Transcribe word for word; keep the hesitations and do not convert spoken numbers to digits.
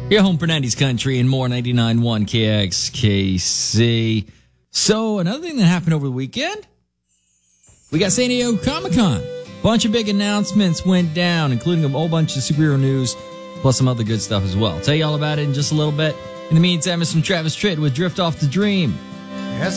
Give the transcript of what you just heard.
Your home for nineties country and more, ninety-nine point one K X K C. So, another thing that happened over the weekend, we got San Diego Comic-Con. Bunch of big announcements went down, including a whole bunch of superhero news, plus some other good stuff as well. I'll tell you all about it in just a little bit. In the meantime, it's from Travis Tritt with Drift Off the Dream.